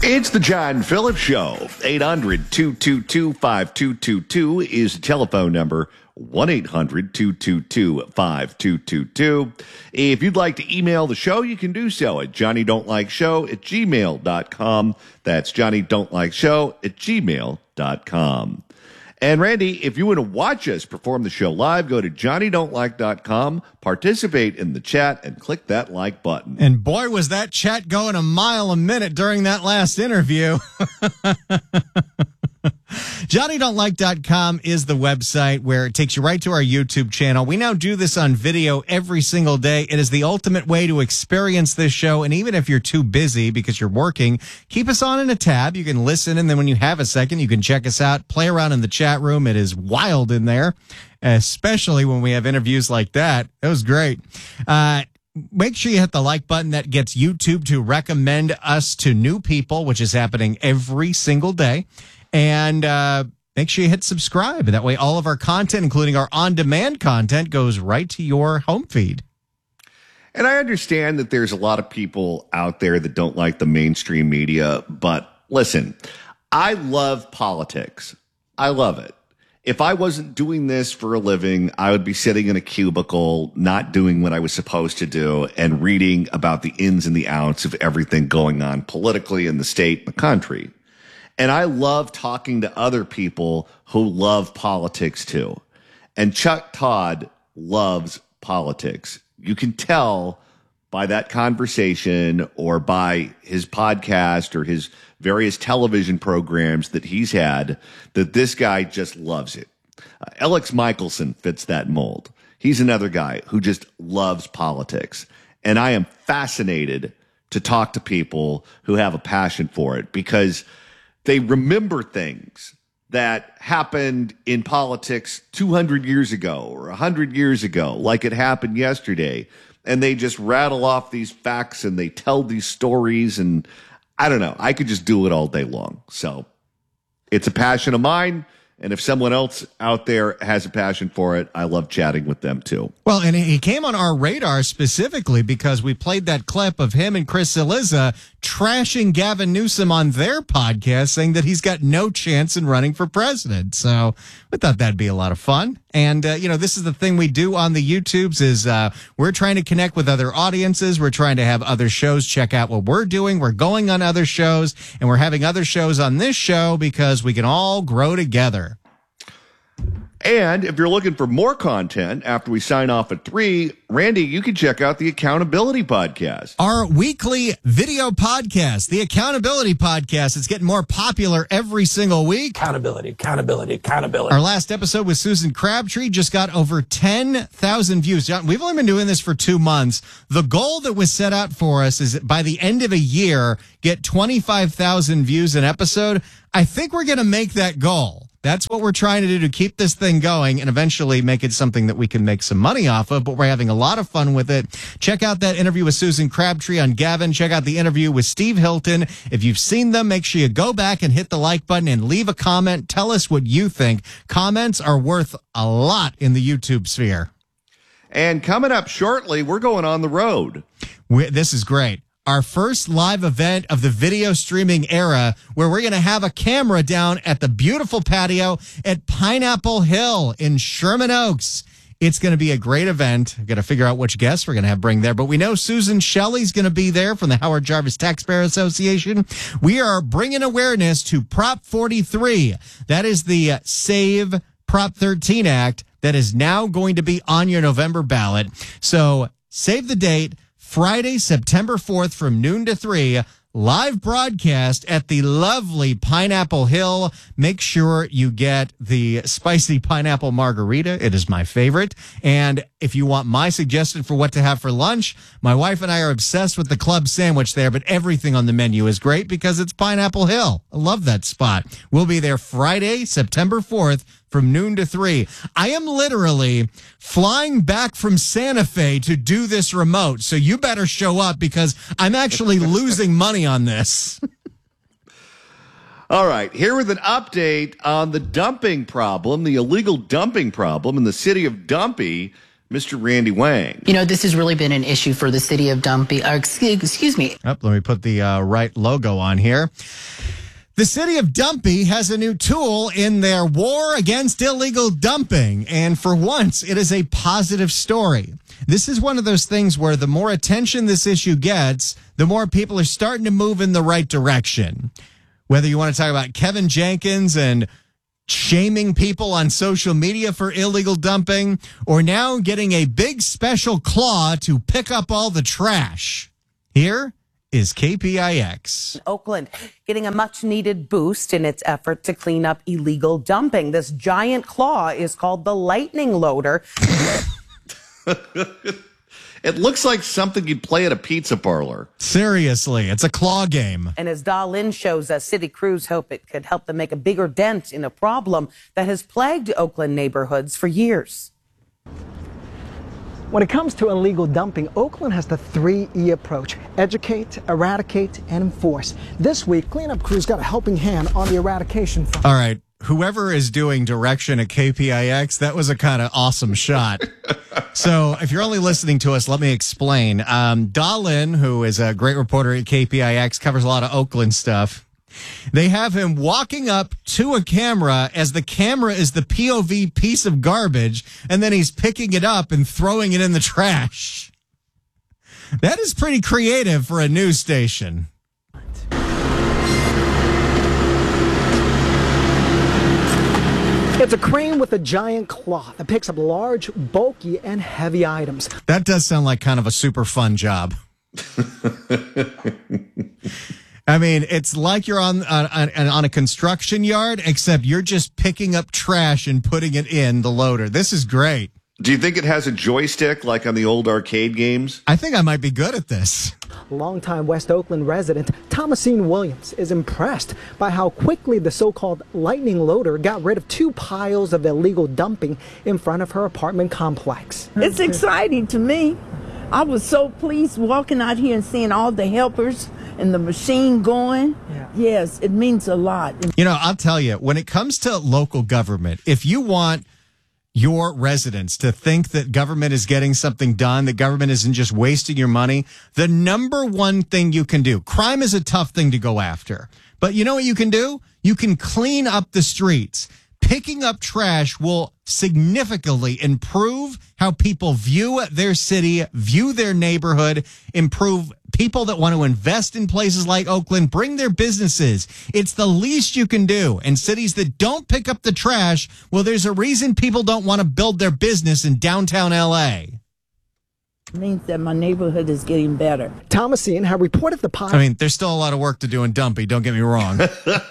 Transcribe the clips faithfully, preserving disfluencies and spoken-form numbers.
It's the John Phillips Show. eight hundred, two two two, five two two two is the telephone number. one eight hundred, two two two, five two two two. If you'd like to email the show, you can do so at johnny don't like show at gmail dot com. That's johnny don't like show at gmail dot com. And Randy, if you want to watch us perform the show live, go to johnny don't like dot com, participate in the chat, and click that like button. And boy, was that chat going a mile a minute during that last interview. johnny don't like dot com is the website where it takes you right to our YouTube channel. We now do this on video every single day. It is the ultimate way to experience this show. And even if you're too busy because you're working, keep us on in a tab. You can listen. And then when you have a second, you can check us out, play around in the chat room. It is wild in there, especially when we have interviews like that. It was great. Uh, Make sure you hit the like button. That gets YouTube to recommend us to new people, which is happening every single day. And uh, make sure you hit subscribe. That way all of our content, including our on-demand content, goes right to your home feed. And I understand that there's a lot of people out there that don't like the mainstream media. But listen, I love politics. I love it. If I wasn't doing this for a living, I would be sitting in a cubicle, not doing what I was supposed to do, and reading about the ins and the outs of everything going on politically in the state and the country. And I love talking to other people who love politics too. And Chuck Todd loves politics. You can tell by that conversation or by his podcast or his various television programs that he's had that this guy just loves it. Uh, Alex Michelson fits that mold. He's another guy who just loves politics. And I am fascinated to talk to people who have a passion for it because they remember things that happened in politics two hundred years ago or one hundred years ago, like it happened yesterday. And they just rattle off these facts and they tell these stories. And I don't know, I could just do it all day long. So it's a passion of mine. And if someone else out there has a passion for it, I love chatting with them too. Well, and he came on our radar specifically because we played that clip of him and Chris Cillizza trashing Gavin Newsom on their podcast, saying that he's got no chance in running for president. So we thought that'd be a lot of fun. And, uh, you know, this is the thing we do on the YouTubes is uh, we're trying to connect with other audiences. We're trying to have other shows check out what we're doing. We're going on other shows, and we're having other shows on this show because we can all grow together. And if you're looking for more content after we sign off at three, Randy, you can check out the Accountability Podcast. Our weekly video podcast, the Accountability Podcast. It's getting more popular every single week. Accountability, accountability, accountability. Our last episode with Susan Crabtree just got over ten thousand views. John, we've only been doing this for two months. The goal that was set out for us is that by the end of a year, get twenty-five thousand views an episode. I think we're going to make that goal. That's what we're trying to do to keep this thing going and eventually make it something that we can make some money off of, but we're having a lot of fun with it. Check out that interview with Susan Crabtree on Gavin. Check out the interview with Steve Hilton. If you've seen them, make sure you go back and hit the like button and leave a comment. Tell us what you think. Comments are worth a lot in the YouTube sphere. And coming up shortly, we're going on the road. we this is great. Our first live event of the video streaming era, where we're going to have a camera down at the beautiful patio at Pineapple Hill in Sherman Oaks. It's going to be a great event. I've got to figure out which guests we're going to have bring there. But we know Susan Shelley's going to be there from the Howard Jarvis Taxpayer Association. We are bringing awareness to Prop forty-three. That is the Save Prop thirteen Act that is now going to be on your November ballot. So save the date. Friday, September fourth from noon to three, live broadcast at the lovely Pineapple Hill. Make sure you get the spicy pineapple margarita. It is my favorite. And if you want my suggestion for what to have for lunch, my wife and I are obsessed with the club sandwich there, but everything on the menu is great because it's Pineapple Hill. I love that spot. We'll be there Friday, September fourth from noon to three. I am literally flying back from Santa Fe to do this remote, so you better show up because I'm actually losing money on this. All right, here with an update on the dumping problem, the illegal dumping problem in the city of Dumpy. Mister Randy Wang. You know, this has really been an issue for the city of Dumpy. Uh, excuse, excuse me. Oh, let me put the uh, right logo on here. The city of Dumpy has a new tool in their war against illegal dumping, and for once, it is a positive story. This is one of those things where the more attention this issue gets, the more people are starting to move in the right direction. Whether you want to talk about Kevin Jenkins and shaming people on social media for illegal dumping, or now getting a big special claw to pick up all the trash. Here is K P I X. Oakland getting a much needed boost in its effort to clean up illegal dumping. This giant claw is called the Lightning Loader. It looks like something you'd play at a pizza parlor. Seriously, it's a claw game. And as Dahlin shows us, city crews hope it could help them make a bigger dent in a problem that has plagued Oakland neighborhoods for years. When it comes to illegal dumping, Oakland has the three E approach: educate, eradicate, and enforce. This week, cleanup crews got a helping hand on the eradication front. All right, whoever is doing direction at K P I X, that was a kind of awesome shot. So if you're only listening to us, let me explain. Um, Dahlin, who is a great reporter at K P I X, covers a lot of Oakland stuff. They have him walking up to a camera as the camera is the P O V piece of garbage, and then he's picking it up and throwing it in the trash. That is pretty creative for a news station. It's a crane with a giant claw that picks up large, bulky, and heavy items. That does sound like kind of a super fun job. I mean, it's like you're on, on on a construction yard, except you're just picking up trash and putting it in the loader. This is great. Do you think it has a joystick like on the old arcade games? I think I might be good at this. Longtime West Oakland resident Thomasine Williams is impressed by how quickly the so-called Lightning Loader got rid of two piles of illegal dumping in front of her apartment complex. It's exciting to me. I was so pleased walking out here and seeing all the helpers and the machine going. Yeah. Yes, it means a lot. You know, I'll tell you, when it comes to local government, if you want your residents to think that government is getting something done, that government isn't just wasting your money, the number one thing you can do, crime is a tough thing to go after, but you know what you can do? You can clean up the streets. Picking up trash will significantly improve how people view their city, view their neighborhood, improve people that want to invest in places like Oakland, bring their businesses. It's the least you can do. And cities that don't pick up the trash, well, there's a reason people don't want to build their business in downtown L A. It means that my neighborhood is getting better. Thomasine had reported the pile. I mean, there's still a lot of work to do in Dumpy, don't get me wrong.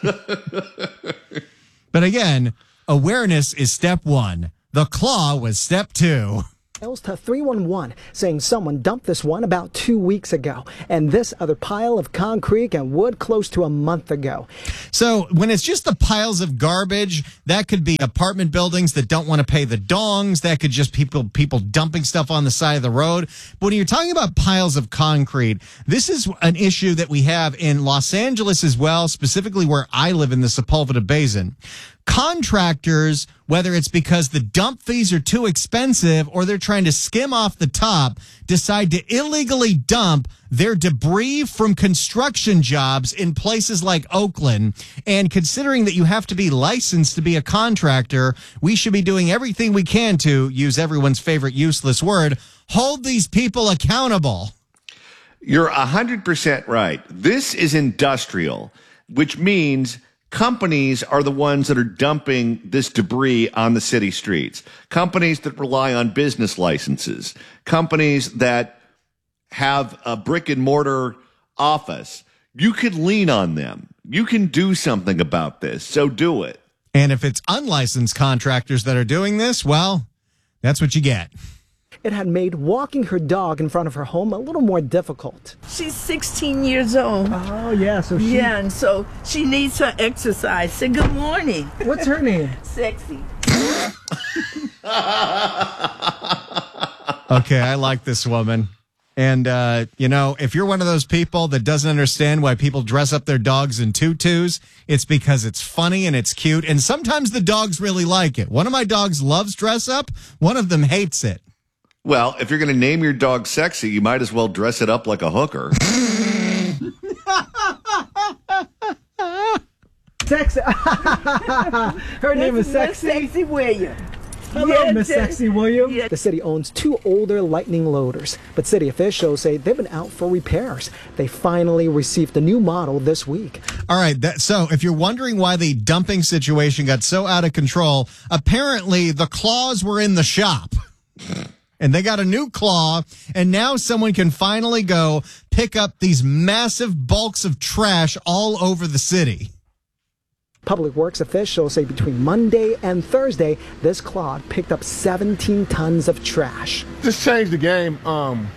But again, awareness is step one. The claw was step two. To three one one saying someone dumped this one about two weeks ago and this other pile of concrete and wood close to a month ago. So when it's just the piles of garbage, that could be apartment buildings that don't want to pay the dongs. That could just people people dumping stuff on the side of the road. But when you're talking about piles of concrete, this is an issue that we have in Los Angeles as well, specifically where I live in the Sepulveda Basin. Contractors, whether it's because the dump fees are too expensive or they're trying to skim off the top, decide to illegally dump their debris from construction jobs in places like Oakland. And considering that you have to be licensed to be a contractor, we should be doing everything we can to, use everyone's favorite useless word, hold these people accountable. You're one hundred percent right. This is industrial, which means companies are the ones that are dumping this debris on the city streets. Companies that rely on business licenses. Companies that have a brick and mortar office. You could lean on them. You can do something about this, so do it. And if it's unlicensed contractors that are doing this, well, that's what you get. It had made walking her dog in front of her home a little more difficult. She's sixteen years old. Oh, yeah, so she... Yeah, and so she needs her exercise. Say good morning. What's her name? Sexy. Okay, I like this woman. And, uh, you know, if you're one of those people that doesn't understand why people dress up their dogs in tutus, it's because it's funny and it's cute. And sometimes the dogs really like it. One of my dogs loves dress up. One of them hates it. Well, if you're going to name your dog Sexy, you might as well dress it up like a hooker. Sexy. Her name is Sexy. Sexy Williams. Hello, Yeah, Miss Jack. Sexy Williams. Yeah. The city owns two older Lightning loaders, but city officials say they've been out for repairs. They finally received the new model this week. All right. That, so if you're wondering why the dumping situation got so out of control, apparently the claws were in the shop. And they got a new claw, and now someone can finally go pick up these massive bulks of trash all over the city. Public Works officials say between Monday and Thursday, this clod picked up seventeen tons of trash. This changed the game um,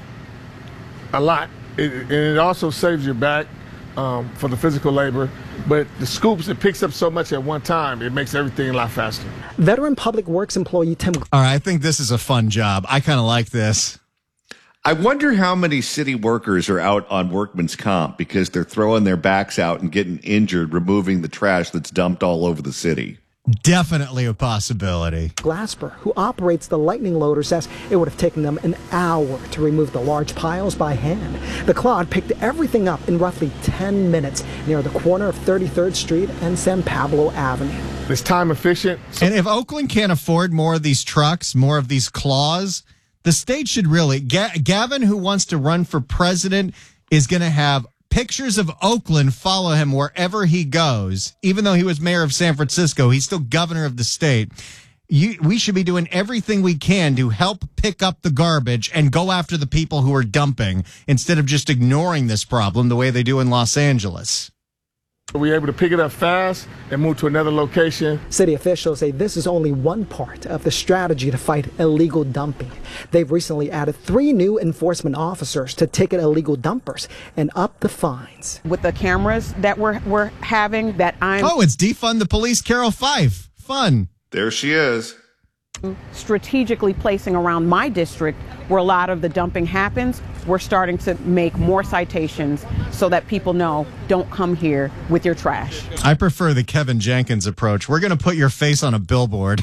a lot. It, and it also saves your back um, for the physical labor. But the scoops, it picks up so much at one time, it makes everything a lot faster. Veteran Public Works employee Tim. All right. I think this is a fun job. I kind of like this. I wonder how many city workers are out on workman's comp because they're throwing their backs out and getting injured removing the trash that's dumped all over the city. Definitely a possibility. Glasper, who operates the Lightning loader, says it would have taken them an hour to remove the large piles by hand. The clod picked everything up in roughly ten minutes near the corner of thirty-third Street and San Pablo Avenue. It's time efficient. So And if Oakland can't afford more of these trucks, more of these claws, the state should really. Ga- Gavin, who wants to run for president, is going to have pictures of Oakland follow him wherever he goes. Even though he was mayor of San Francisco, he's still governor of the state. You, we should be doing everything we can to help pick up the garbage and go after the people who are dumping instead of just ignoring this problem the way they do in Los Angeles. we're able to pick it up fast and move to another location. City officials say this is only one part of the strategy to fight illegal dumping. They've recently added three new enforcement officers to ticket illegal dumpers and up the fines. With the cameras that we're, we're having, that I'm Oh, it's Defund the Police, Carol Fife. Fun. There she is. strategically placing around my district where a lot of the dumping happens, we're starting to make more citations so that people know, don't come here with your trash. I prefer the Kevin Jenkins approach. We're going to put your face on a billboard.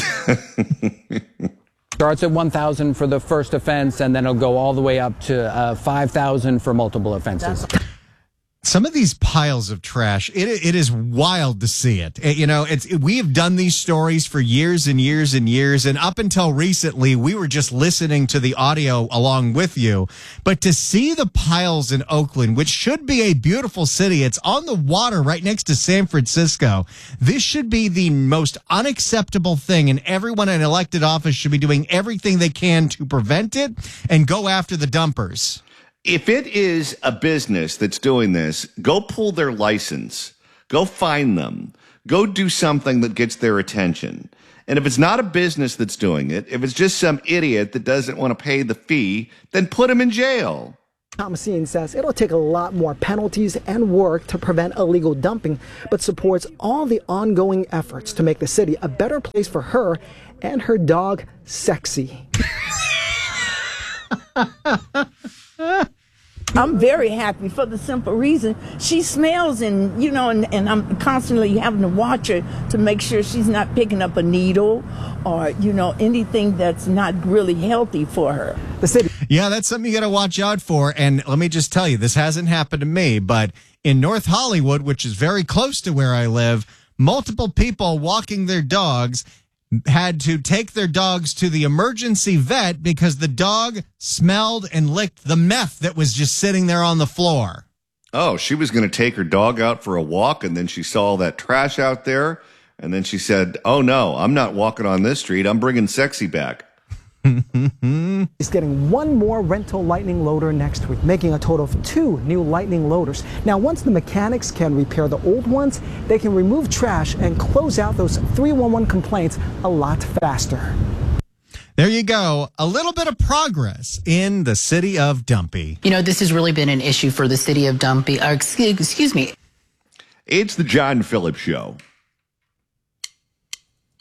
Starts at one thousand for the first offense, and then it'll go all the way up to uh, five thousand for multiple offenses. Some of these piles of trash, it it is wild to see it. It- you know, it's we have done these stories for years and years and years, and up until recently, we were just listening to the audio along with you. But to see the piles in Oakland, which should be a beautiful city, it's on the water right next to San Francisco. This should be the most unacceptable thing, and everyone in elected office should be doing everything they can to prevent it and go after the dumpers. If it is a business that's doing this, go pull their license. Go find them. Go do something that gets their attention. And if it's not a business that's doing it, if it's just some idiot that doesn't want to pay the fee, then put him in jail. Thomasine says it'll take a lot more penalties and work to prevent illegal dumping, but supports all the ongoing efforts to make the city a better place for her and her dog, Sexy. I'm very happy for the simple reason she smells, and you know, and, and I'm constantly having to watch her to make sure she's not picking up a needle or, you know, anything that's not really healthy for her. The city Yeah, that's something you got to watch out for. And let me just tell you, this hasn't happened to me, but in North Hollywood, which is very close to where I live, multiple people walking their dogs had to take their dogs to the emergency vet because the dog smelled and licked the meth that was just sitting there on the floor. Oh, she was going to take her dog out for a walk, and then she saw all that trash out there, and then she said, oh, no, I'm not walking on this street. I'm bringing Sexy back. is getting one more rental Lightning loader next week, making a total of two new Lightning loaders. Now, once the mechanics can repair the old ones, they can remove trash and close out those three one one complaints a lot faster. There you go. A little bit of progress in the city of Dumpy. You know, this has really been an issue for the city of Dumpy. Uh, excuse, excuse me. It's the John Phillips Show.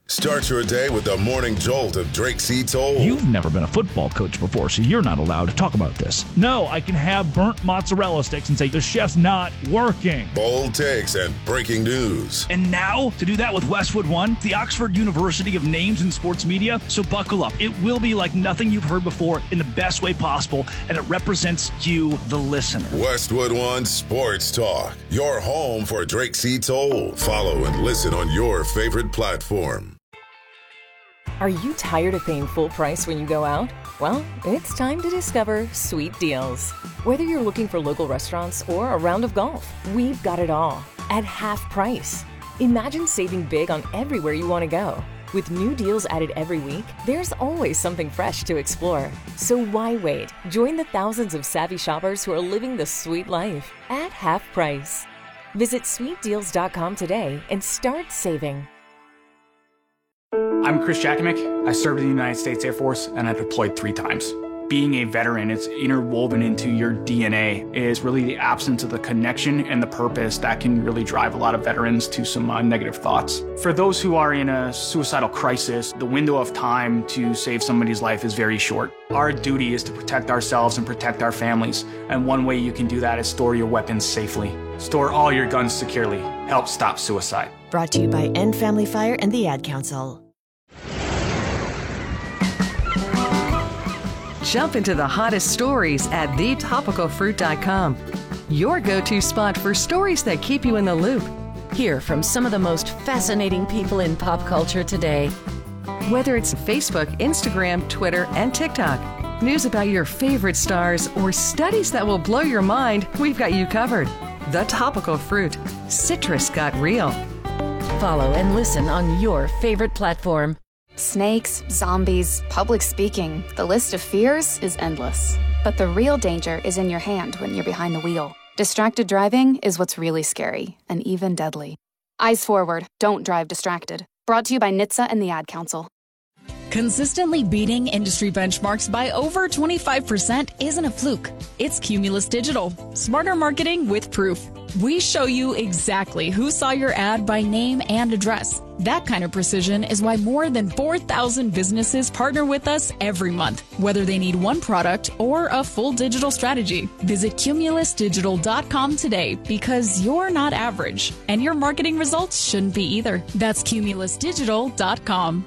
Start your day with the morning jolt of Drake C. Toll. You've never been a football coach before, so you're not allowed to talk about this. No, I can have burnt mozzarella sticks and say the chef's not working. Bold takes and breaking news. And now, to do that with Westwood One, the Oxford University of Names in Sports Media. So buckle up. It will be like nothing you've heard before in the best way possible, and it represents you, the listener. Westwood One Sports Talk, your home for Drake C. Toll. Follow and listen on your favorite platform. Are you tired of paying full price when you go out? Well, it's time to discover Sweet Deals. Whether you're looking for local restaurants or a round of golf, we've got it all at half price. Imagine saving big on everywhere you want to go. With new deals added every week, there's always something fresh to explore. So why wait? Join the thousands of savvy shoppers who are living the sweet life at half price. Visit sweet deals dot com today and start saving. I'm Chris Jakimick. I served in the United States Air Force and I deployed three times. Being a veteran, it's interwoven into your D N A. It is really the absence of the connection and the purpose that can really drive a lot of veterans to some uh, negative thoughts. For those who are in a suicidal crisis, the window of time to save somebody's life is very short. Our duty is to protect ourselves and protect our families. And one way you can do that is store your weapons safely. Store all your guns securely. Help stop suicide. Brought to you by End Family Fire and the Ad Council. Jump into the hottest stories at the topical fruit dot com. Your go-to spot for stories that keep you in the loop. Hear from some of the most fascinating people in pop culture today. Whether it's Facebook, Instagram, Twitter, and TikTok, news about your favorite stars, or studies that will blow your mind, we've got you covered. The Topical Fruit. Citrus got real. Follow and listen on your favorite platform. Snakes, zombies, public speaking, the list of fears is endless. But the real danger is in your hand when you're behind the wheel. Distracted driving is what's really scary and even deadly. Eyes forward, don't drive distracted. Brought to you by N H T S A and the Ad Council. Consistently beating industry benchmarks by over twenty-five percent isn't a fluke. It's Cumulus Digital. Smarter marketing with proof. We show you exactly who saw your ad by name and address. That kind of precision is why more than four thousand businesses partner with us every month, whether they need one product or a full digital strategy. Visit cumulus digital dot com today because you're not average, and your marketing results shouldn't be either. That's cumulus digital dot com.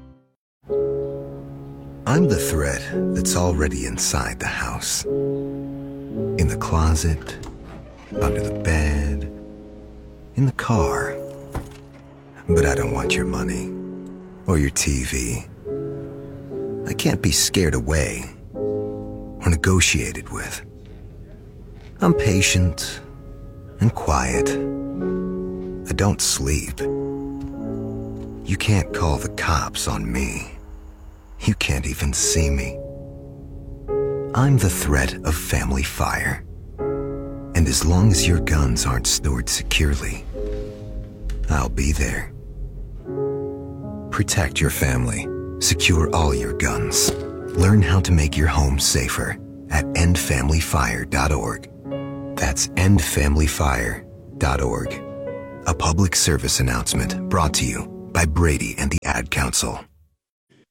I'm the threat that's already inside the house. In the closet, under the bed, in the car. But I don't want your money or your T V. I can't be scared away or negotiated with. I'm patient and quiet. I don't sleep. You can't call the cops on me. You can't even see me. I'm the threat of family fire. And as long as your guns aren't stored securely, I'll be there. Protect your family. Secure all your guns. Learn how to make your home safer at end family fire dot org. That's end family fire dot org. A public service announcement brought to you by Brady and the Ad Council.